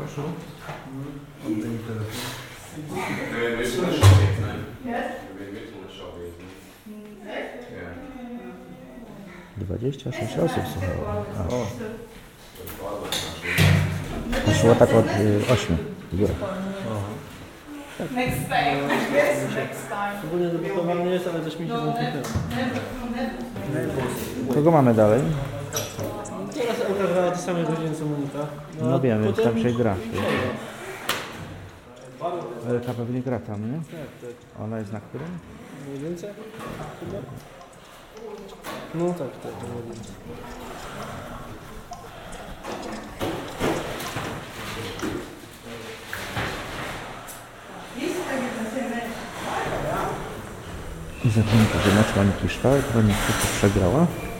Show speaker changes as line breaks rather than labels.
Koszu? Oddaj mi telefon.
Yes.
26 osób słuchało. Poszło tak od 8 w górę.
Next time. Yes, next time.
Ogólnie zabudowany jest, ale coś mi się zamknęło.
Kogo mamy dalej?
Teraz Elka grała te same godziny co Monika.
No wiem, więc tam się gra.
Tak,
Elka pewnie gra tam, nie?
tak.
Ona jest na którym?
Jedynce? Chyba? No tak, to jedynce.
I zapomnę, że mecz Moniki Szwalek, bo niestety przegrała.